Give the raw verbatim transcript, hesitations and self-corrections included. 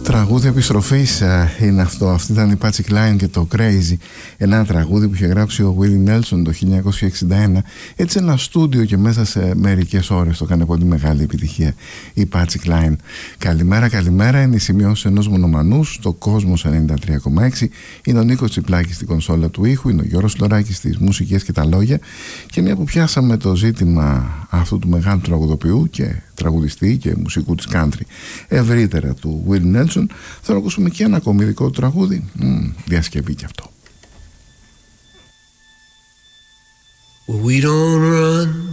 Τραγούδι επιστροφής είναι αυτό. Αυτή ήταν η Patsy Cline και το Crazy. Ένα τραγούδι που είχε γράψει ο Willie Nelson το χίλια εννιακόσια εξήντα ένα. Έτσι ένα στούντιο και μέσα σε μερικές ώρες το έκανε πολύ μεγάλη επιτυχία η Patsy Cline. Καλημέρα, καλημέρα. Είναι η σημειώση ενός μονομανού στο Κόσμος ενενήντα τρία κόμμα έξι. Είναι ο Νίκος Τσιπλάκης στην κονσόλα του ήχου. Είναι ο Γιώργος Λωράκης στις μουσικές και τα λόγια. Και μια που πιάσαμε το ζήτημα αυτού του μεγάλου τραγουδοποιού και τραγουδιστή και μουσικού της country ευρύτερα του Willie Nelson, θα ακούσουμε και ένα ακόμη δικό του τραγούδι. Μ, διασκευή κι αυτό. Well, we don't run